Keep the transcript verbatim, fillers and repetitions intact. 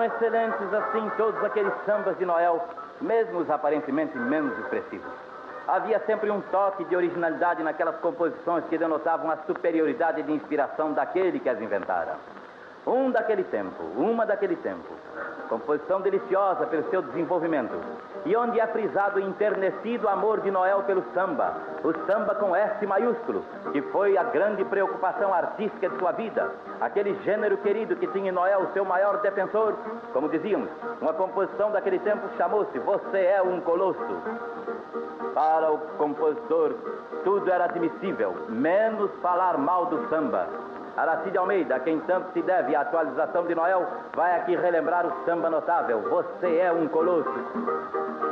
eram excelentes assim todos aqueles sambas de Noel, mesmo os aparentemente menos expressivos. Havia sempre um toque de originalidade naquelas composições que denotavam a superioridade de inspiração daquele que as inventara. Um daquele tempo, uma daquele tempo. Composição deliciosa pelo seu desenvolvimento. E onde é frisado o enternecido amor de Noel pelo samba. O samba com S maiúsculo, que foi a grande preocupação artística de sua vida. Aquele gênero querido que tinha em Noel o seu maior defensor. Como dizíamos, uma composição daquele tempo chamou-se Você é um Colosso. Para o compositor, tudo era admissível, menos falar mal do samba. Aracide Almeida, a quem tanto se deve a atualização de Noel, vai aqui relembrar o samba notável, Você é um Colosso.